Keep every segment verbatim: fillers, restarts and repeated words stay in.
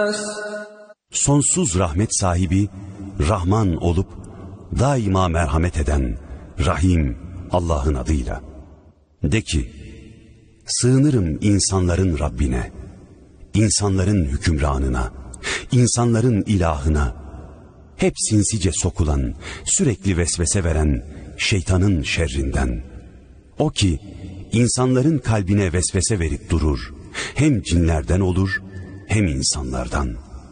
Sonsuz rahmet sahibi, Rahman olup daima merhamet eden Rahim Allah'ın adıyla. De ki, sığınırım insanların Rabbine, insanların hükümranına, insanların ilahına, hep sinsice sokulan, sürekli vesvese veren şeytanın şerrinden. O ki, insanların kalbine vesvese verip durur, hem cinlerden olur, hem insanlardan.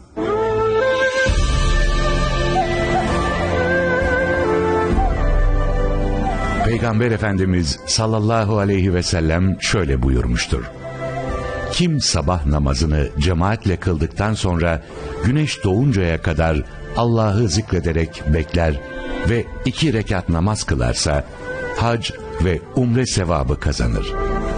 Peygamber Efendimiz sallallahu aleyhi ve sellem şöyle buyurmuştur: kim sabah namazını cemaatle kıldıktan sonra güneş doğuncaya kadar Allah'ı zikrederek bekler ve iki rekat namaz kılarsa hac ve umre sevabı kazanır.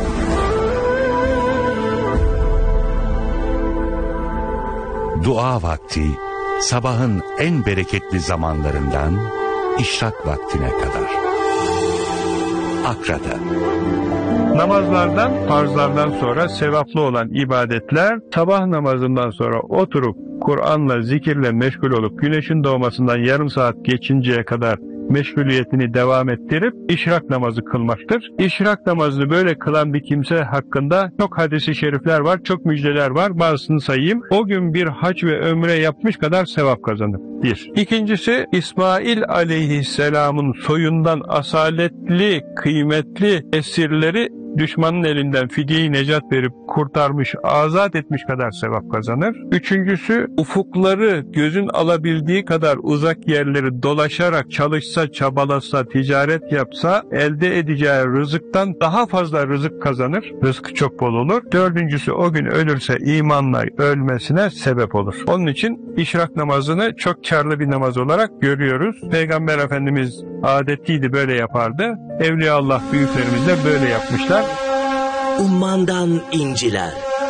Dua vakti sabahın en bereketli zamanlarından işrak vaktine kadar. Akra'da. Namazlardan, farzlardan sonra sevaplı olan ibadetler, sabah namazından sonra oturup Kur'an'la, zikirle meşgul olup güneşin doğmasından yarım saat geçinceye kadar meşguliyetini devam ettirip işrak namazı kılmaktır. İşrak namazını böyle kılan bir kimse hakkında çok hadis-i şerifler var, çok müjdeler var. Bazısını sayayım. O gün bir hac ve ömre yapmış kadar sevap kazanır. Bir. İkincisi, İsmail aleyhisselamın soyundan asaletli, kıymetli esirleri düşmanın elinden fidye-i necat verip kurtarmış, azat etmiş kadar sevap kazanır. Üçüncüsü, ufukları gözün alabildiği kadar uzak yerleri dolaşarak çalışsa, çabalasa, ticaret yapsa elde edeceği rızıktan daha fazla rızık kazanır. Rızkı çok bol olur. Dördüncüsü, o gün ölürse imanla ölmesine sebep olur. Onun için işrak namazını çok karlı bir namaz olarak görüyoruz. Peygamber Efendimiz adetliydi, böyle yapardı. Evliyaullah büyüklerimiz de böyle yapmışlar. Ummandan inciler.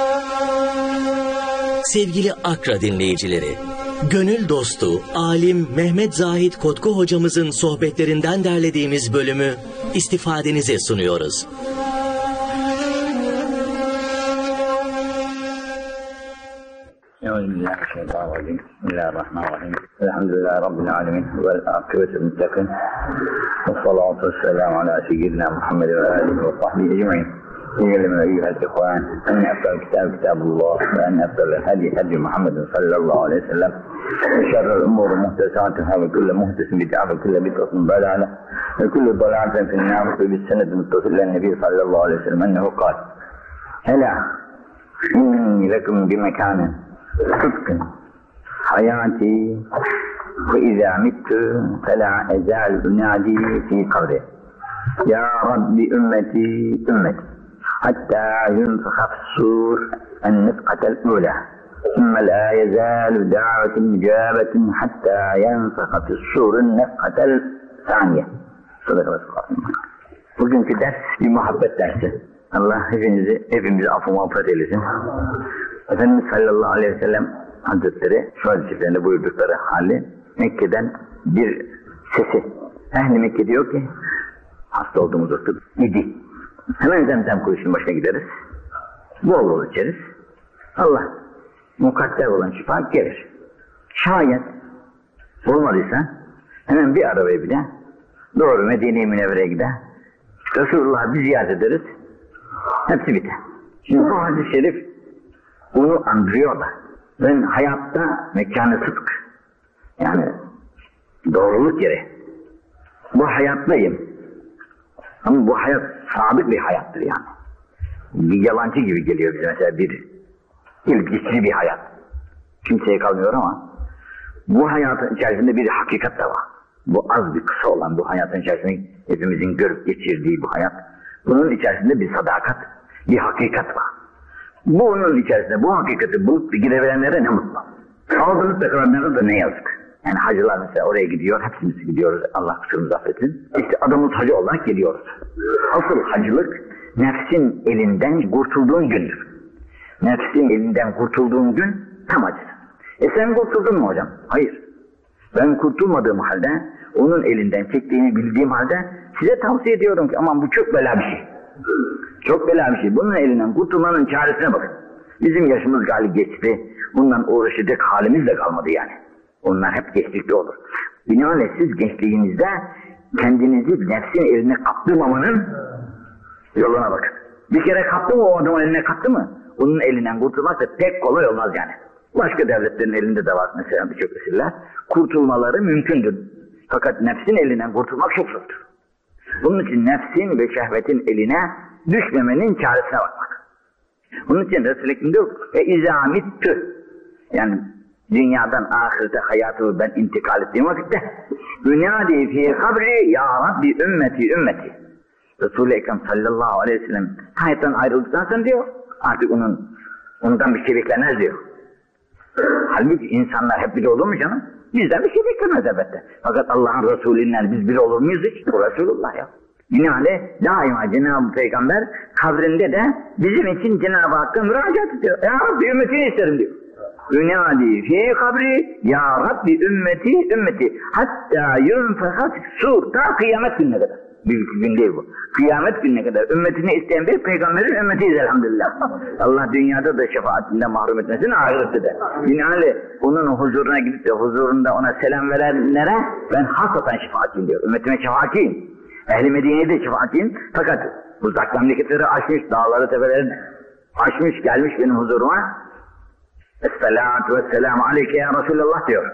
Sevgili Akra dinleyicileri, gönül dostu, alim Mehmet Zahid Kotku hocamızın sohbetlerinden derlediğimiz bölümü istifadenize sunuyoruz. Euzubillahimineşşeytanirracim. Bismillahirrahmanirrahim. Elhamdülillahi Rabbil alemin. Vel akıbetul muttakin. Vessalatu vesselamu ala seyyidina Muhammed ve alihi ve sahbihi ecmaîn. İ'lemû eyyuhel ihvân enne efdal kitâb kitâbullah ve enne efdal hadi hadi Muhammedin sallallahu aleyhi ve sellem. Ve şerrel umûru muhtesâtuhâ ve kulle muhtesin bid'a ve kulle bid'atin dalâle ve kulle dalâletin finnâr ve bis senedin muttasillen nebi sallallahu aleyhi ve sellem ennehu kâl. Helâ inni lekum bimekânin sıdkın hayâti ve izâ mittü felâ ezâl unâdî fî kabri. Ya Rabbi ümmeti ümmeti hatta yunfakha fis-sur en-nefkatel ula. ثم لا يزال دعوة مجابة حتى ينفخ في الصور النفخة الثانية. Sadaka Resulullah. Bugünkü ders bir muhabbet dersi. Allah hepinizi, hepimizi affı mağfiret eylesin. Efendimiz sallallahu aleyhi ve sellem Hazretleri şu hadislerinde buyurdukları hali Mekke'den bir sesi. Ehli Mekke diyor ki hasta olduğumuz vakit idi. Hemen Zemzem kuyusunun başına gideriz. Bol bol içeriz. Allah mukadder olan şifa gelir. Şayet olmadıysa hemen bir arabaya bile doğru Medine-i Münevvere'ye gider. Resulullah'ı bir ziyaret ederiz. Hepsi biter. Şimdi bu hadis-i şerif bunu andırıyor da. Ben hayatta mekanı sıdk. Yani doğruluk yeri. Bu hayattayım. Ama bu hayat sadık bir hayattır yani. Bir yalancı gibi geliyor bize mesela bir ilginçli bir hayat. Kimseye kalmıyor ama bu hayatın içerisinde bir hakikat da var. Bu az bir kısa olan bu hayatın içerisinde hepimizin görüp geçirdiği bu hayat. Bunun içerisinde bir sadakat, bir hakikat var. Bunun içerisinde bu hakikati bulup gidebilenlere ne mutlu. Aldığınız takaranlara da ne yazık. Yani hacılar mesela oraya gidiyor, hepimiz gidiyoruz, Allah kusurumuzu affetsin. İşte adamız hacı olarak geliyoruz. Asıl hacılık nefsin elinden kurtulduğun gündür. Nefsin elinden kurtulduğun gün tam acıdır. E sen kurtuldun mu hocam? Hayır. Ben kurtulmadığım halde, onun elinden çektiğini bildiğim halde size tavsiye ediyorum ki aman bu çok bela bir şey. Çok bela bir şey. Bunun elinden kurtulmanın çaresine bakın. Bizim yaşımız gali geçti. Bundan uğraşacak halimiz de kalmadı yani. Onlar hep geçtikte olur. Binaenaleyh siz gençliğinizde kendinizi nefsin eline kaptırmamanın yoluna bakın. Bir kere kaptı mı o adamın eline kaptı mı? Onun elinden kurtulmak da pek kolay olmaz yani. Başka devletlerin elinde de var mesela birçok esirler. Kurtulmaları mümkündür. Fakat nefsin elinden kurtulmak çok zordur. Bunun için nefsin ve şehvetin eline düşmemenin çaresine bakmak. Bunun için Resul-i Ekrem diyor ve izâmittü. Yani dünyadan ahirete hayatı ben intikal ettiğim vakitte ünâdî fî kabri ya Rabbi ümmeti ümmeti. Resul-i Ekrem sallallahu aleyhi ve sellem hayattan ayrıldıktan sonra diyor artık onun ondan bir şey beklenmez diyor. Halbuki insanlar hep biri olur mu canım? Bizden bir şey beklemez elbette. Fakat Allah'ın Resulü'nden biz biri olur muyuz hiç? Bu Resulullah ya. Binaenaleyh daima Cenab-ı Peygamber kabrinde de bizim için Cenab-ı Hakk'a müracaat ediyor. Ya Rabbi ümmetini isterim diyor. Ünadi fi kabri ya Rabbi ümmeti ümmeti hatta yunfehat sur ta kıyamet gününe kadar. Büyük gün değil bu. Kıyamet gününe kadar ümmetini isteyen bir peygamberin ümmetiyiz elhamdülillah. Allah dünyada da şefaatinden mahrum etmesini ahirette de. Binaenaleyh onun huzuruna gidip de huzurunda ona selam verenlere ben hasaten şefaatçiyim diyor. Ümmetime şefaatçiyim. Ehl-i Medine'ye de şefaatçiyim. Fakat uzak memleketleri aşmış, dağları tepeleri aşmış, gelmiş benim huzuruma. Esselatu vesselamu aleyke ya Resulallah diyor.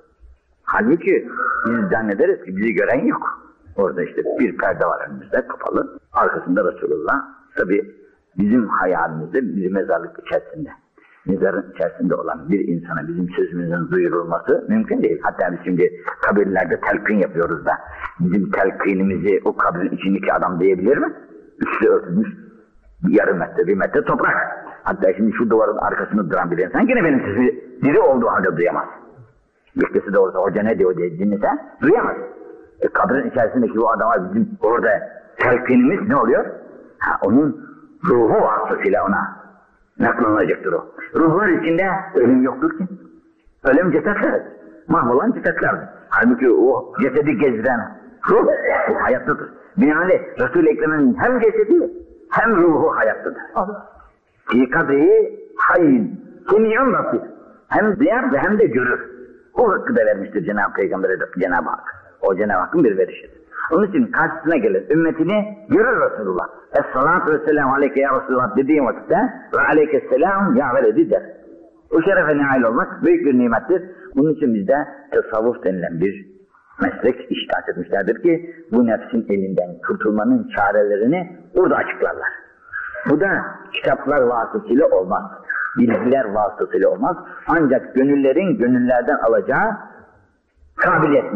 Halbuki biz zannederiz ki bizi gören yok. Orada işte bir perde var önümüzde kapalı. Arkasında Resulullah. Tabi bizim hayalimizde bir mezarlık içerisinde. Mezarın içerisinde olan bir insana bizim sözümüzün duyurulması mümkün değil. Hatta biz şimdi kabirlerde telkin yapıyoruz da bizim telkinimizi o kabrin içindeki adam diyebilir mi? Üstü örtülmüş bir yarım metre, bir metre toprak. Hatta şimdi şu duvarın arkasında duran bir insan yine benim sözümü diri olduğu halde duyamaz. Birisi de orada hoca ne diyor diye dinlese duyamaz. E, kabrin içerisindeki bu adama bizim orada telkinimiz ne oluyor? Ha, onun ruhu vasıtasıyla ona naklanacaktır o. Ruhlar içinde ölüm yoktur ki. Ölüm cesetler. Mahvolan cesetlerdir. Halbuki o cesedi gezdiren ruh bu hayattadır. Binaenaleyh Resul-i Ekrem'in hem cesedi hem ruhu hayattadır. Fi kadri hayyin. Semiyun basir. Hem duyar ve hem de görür. O hakkı da vermiştir Cenab-ı Peygamber'e Cenab-ı Hak. O Cenab-ı Hakk'ın bir verişidir. Onun için karşısına gelir ümmetini görür Resulullah. Es-salatu vesselamu aleyke ya Resulullah dediğim vakitte ve aleykesselam ya veledi der. O şerefe nail olmak büyük bir nimettir. Bunun için bizde tasavvuf denilen bir meslek iştahat etmişlerdir ki bu nefsin elinden kurtulmanın çarelerini burada açıklarlar. Bu da kitaplar vasıtasıyla olmaz. Bilgiler vasıtasıyla olmaz. Ancak gönüllerin gönüllerden alacağı kabiliyetini.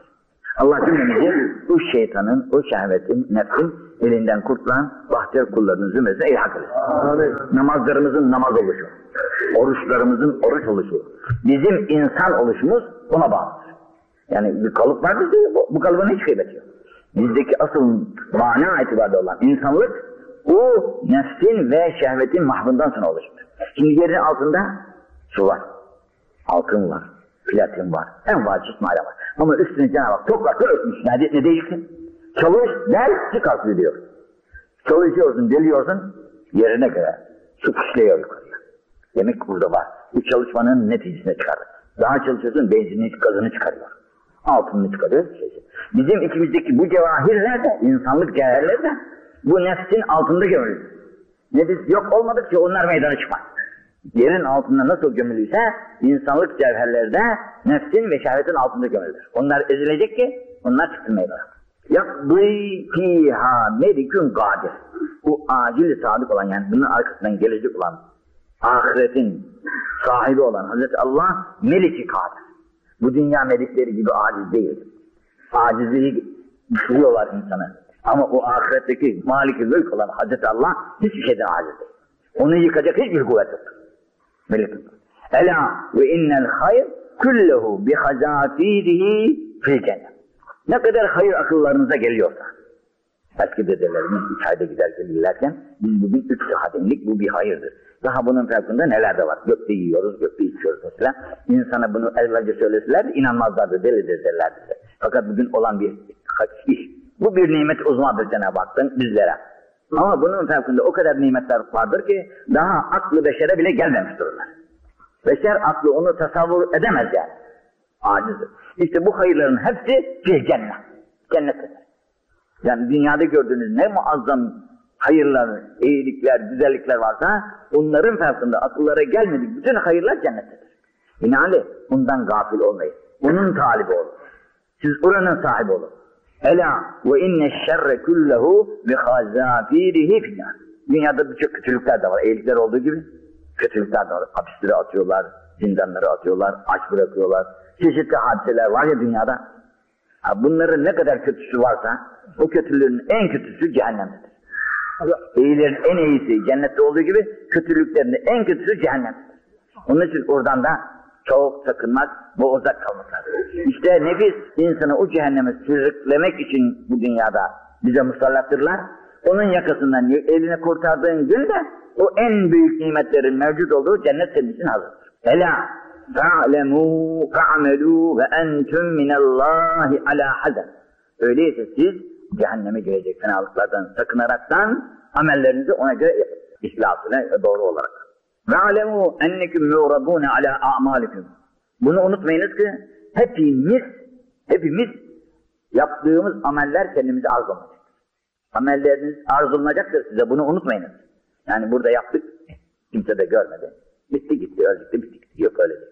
Allah cümlemizi o şeytanın, o şehvetin, nefsin elinden kurtulan bahtiyar kullarının zümresine ilhak eylesin. Namazlarımızın namaz oluşu, oruçlarımızın oruç oluşu, bizim insan oluşumuz ona bağlıdır. Yani bir kalıp var bizde, bu, bu kalıbın hiç kıymeti yok. Bizdeki asıl mana itibarda olan insanlık, o nefsin ve şehvetin mahvından sonra oluşur. Şimdi yerin altında su var, altın var, platin var, en var çeşitli var. Ama üstüne Cenab-ı Hak toprakla örtmüş. Ne, ne değilsin? Çalış, del, çıkarsın diyor. Çalışıyorsun, deliyorsun, yerine göre su fışlıyor yukarıya. Demek burada var. Bu çalışmanın neticesine çıkarır. Daha çalışıyorsun, benzinini, gazını çıkarıyor. Altınını çıkarıyor. Bizim içimizdeki bu cevahirler de, insanlık cevherleri de bu nefsin altında gömülür. Nefis yok olmadıkça onlar meydana çıkmaz. Yerin altında nasıl gömülüyse insanlık cevherleri de nefsin ve şehvetin altında gömülür. Onlar ezilecek ki onlar çıksın meydana. Yakdî fîhâ melikün gâdir. Bu acil sadık olan yani bunun arkasından gelecek olan ahiretin sahibi olan Hazreti Allah meliki kadir. Bu dünya melikleri gibi aciz değil. Acizliği düşürüyorlar insanı. Ama o ahiretteki maliki mülk olan Hazreti Allah hiçbir şeyden aciz değil. Onu yıkacak hiçbir kuvvet yoktur. Melekut. Ela ve innel hayr kulluhu bi hazafirihi fil cennet. Ne kadar hayır akıllarınıza geliyorsa. Eski dedelerimiz üç ayda gider gelirlerken biz bugün üç sahadenlik bu bir hayırdır. Daha bunun farkında neler de var. Gökte yiyoruz, gökte içiyoruz mesela. İnsana bunu evvelce söyleselerdi inanmazlardı, delidir derlerdi. Fakat bugün olan bir iş. Bu bir nimet uzmandır Cenab-ı Hak'tan bizlere. Ama bunun farkında o kadar nimetler vardır ki daha aklı beşere bile gelmemiş durumlar. Beşer aklı onu tasavvur edemez yani. Acizdir. İşte bu hayırların hepsi bir cennet. Cennettedir. Yani dünyada gördüğünüz ne muazzam hayırlar, iyilikler, güzellikler varsa onların farkında akıllara gelmedik bütün hayırlar cennettedir. Binaenaleyh bundan gafil olmayın. Bunun talibi olun. Siz oranın sahibi olun. Ela ve inne şerre kullehu bi hazafirihi finnar. Dünyada birçok kötülükler de var. İyilikler olduğu gibi kötülükler de var. Hapislere atıyorlar, zindanlara atıyorlar, aç bırakıyorlar. Çeşitli hadiseler var ya dünyada. Ha, bunların ne kadar kötüsü varsa o kötülüğün en kötüsü cehennemdedir. İyilerin en iyisi cennette olduğu gibi kötülüklerin en kötüsü cehennemdedir. Onun için oradan da çok sakınmak ve uzak kalmak lazım. İşte nefis insanı o cehenneme sürüklemek için bu dünyada bize musallattırlar. Onun yakasından elini kurtardığın günde o en büyük nimetlerin mevcut olduğu cennet senin için hazırdır. Ela fa'lemû fa'melû ve entüm minallahi ala hazan. Öyleyse siz cehenneme girecek fenalıklardan sakınaraktan amellerinizi ona göre yapın. İhlasına doğru olarak. وَعَلَمُوا اَنَّكُمْ مُعْرَبُونَ عَلَى اَعْمَالِكُمْ. Bunu unutmayınız ki hepimiz, hepimiz yaptığımız ameller kendimize arzulayacaktır. Amelleriniz arzulanacaktır size, bunu unutmayınız. Yani burada yaptık, kimse de görmedi. Bitti gitti, öldük de bitti gitti. Yok öyle değil.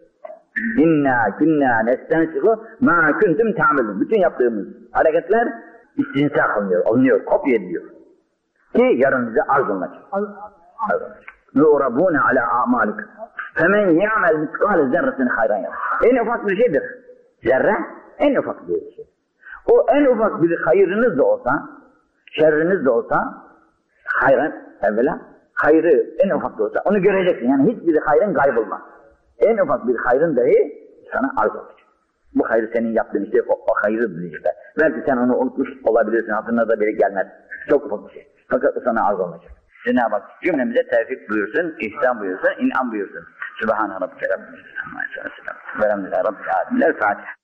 İnna kunna nestensihu ma kuntum ta'melun. Bütün yaptığımız hareketler istinsak alınıyor, alınıyor, kopya ediliyor. Ki yarın bize arzulunacak. Arzulunacak. يُعْرَبُونَ عَلَى اَعْمَالِكُمْ فَمَنْ يَعْمَلْ مِثْقَالَ ذَرَّةٍ خَيْرًا يَرَهُ. En ufak bir şeydir. Zerre en ufak bir şey. O en ufak bir hayırınız da olsa, şerriniz de olsa, hayran evvela, hayrı en ufak da olsa onu göreceksin. Yani hiçbir hayrın kaybolmaz. En ufak bir hayrın dahi sana arz olacak. Bu hayrı senin yaptığın işte o, o hayrı diyecekler. Belki sen onu unutmuş olabilirsin, hatırına da bile gelmez. Çok ufak bir şey. Fakat o sana arz olacak. Cenab-ı Hak cümlemize tevfik buyursun, ihsan buyursun, inan buyursun. Sübhane Rabbike Rabbil İzzeti amma yasifun. Velhamdülillahi Rabbil Alemin. El Fatiha.